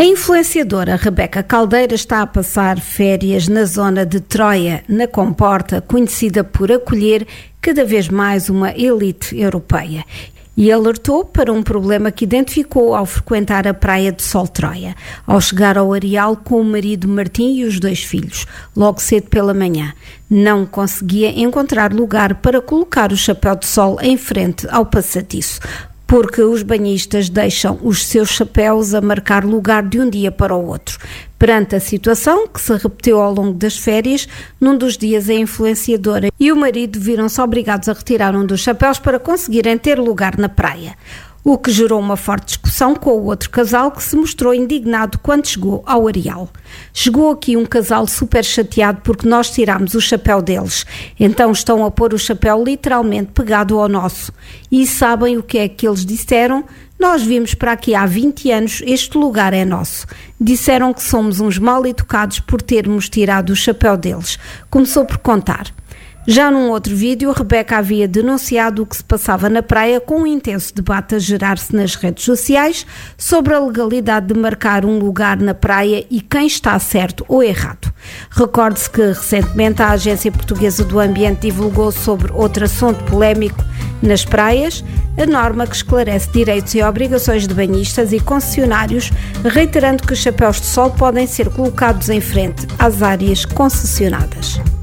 A influenciadora Rebeca Caldeira está a passar férias na zona de Troia, na Comporta, conhecida por acolher cada vez mais uma elite europeia. E alertou para um problema que identificou ao frequentar a praia de Sol Troia, ao chegar ao areal com o marido Martim e os 2 filhos, logo cedo pela manhã. Não conseguia encontrar lugar para colocar o chapéu de sol em frente ao passadiço, porque os banhistas deixam os seus chapéus a marcar lugar de um dia para o outro. Perante a situação, que se repetiu ao longo das férias, num dos dias a influenciadora e o marido viram-se obrigados a retirar um dos chapéus para conseguirem ter lugar na praia, o que gerou uma forte discussão com o outro casal que se mostrou indignado quando chegou ao areal. Chegou aqui um casal super chateado porque nós tirámos o chapéu deles, então estão a pôr o chapéu literalmente pegado ao nosso. E sabem o que é que eles disseram? Nós vimos para aqui há 20 anos, este lugar é nosso. Disseram que somos uns mal educados por termos tirado o chapéu deles. Começou por contar. Já num outro vídeo, a Rebeca havia denunciado o que se passava na praia com um intenso debate a gerar-se nas redes sociais sobre a legalidade de marcar um lugar na praia e quem está certo ou errado. Recorde-se que recentemente a Agência Portuguesa do Ambiente divulgou sobre outro assunto polémico nas praias, a norma que esclarece direitos e obrigações de banhistas e concessionários, reiterando que os chapéus de sol podem ser colocados em frente às áreas concessionadas.